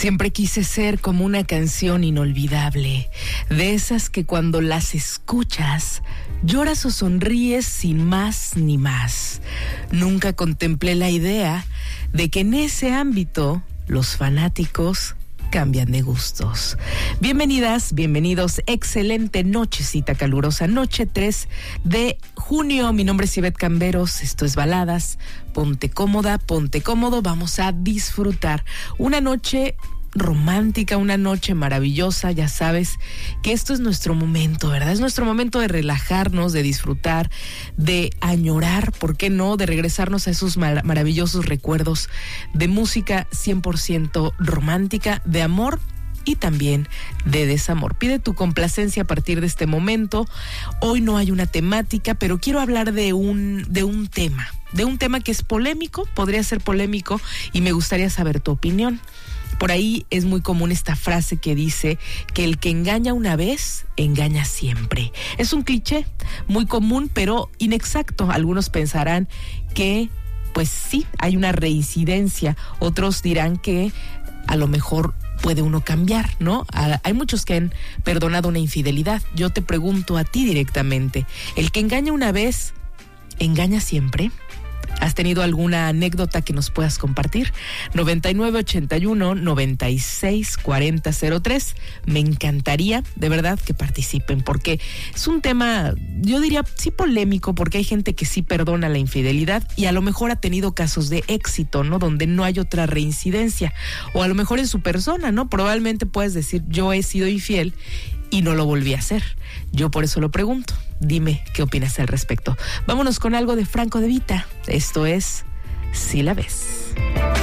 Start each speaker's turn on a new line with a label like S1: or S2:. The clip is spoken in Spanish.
S1: Siempre quise ser como una canción inolvidable, de esas que cuando las escuchas, lloras o sonríes sin más ni más. Nunca contemplé la idea de que en ese ámbito los fanáticos cambian de gustos. Bienvenidas, bienvenidos. Excelente nochecita calurosa, noche 3 de junio. Mi nombre es Ivette Camberos, esto es Baladas. Ponte cómoda, ponte cómodo, vamos a disfrutar una noche romántica, una noche maravillosa. Ya sabes que esto es nuestro momento, ¿verdad? Es nuestro momento de relajarnos, de disfrutar, de añorar, ¿por qué no? De regresarnos a esos maravillosos recuerdos de música 100% romántica, de amor y también de desamor. Pide tu complacencia a partir de este momento. Hoy no hay una temática, pero quiero hablar de un tema que es polémico, podría ser polémico, y me gustaría saber tu opinión. Por ahí es muy común esta frase que dice que el que engaña una vez, engaña siempre. Es un cliché muy común, pero inexacto. Algunos pensarán que, pues sí, hay una reincidencia. Otros dirán que a lo mejor puede uno cambiar, ¿no? Hay muchos que han perdonado una infidelidad. Yo te pregunto a ti directamente, ¿el que engaña una vez, engaña siempre? ¿Has tenido alguna anécdota que nos puedas compartir? 9981-964003. Me encantaría, de verdad, que participen, porque es un tema, yo diría, sí polémico, porque hay gente que sí perdona la infidelidad y a lo mejor ha tenido casos de éxito, ¿no? Donde no hay otra reincidencia. O a lo mejor en su persona, ¿no? Probablemente puedes decir, yo he sido infiel y no lo volví a hacer. Yo por eso lo pregunto. Dime qué opinas al respecto. Vámonos con algo de Franco De Vita. Esto es Si la ves.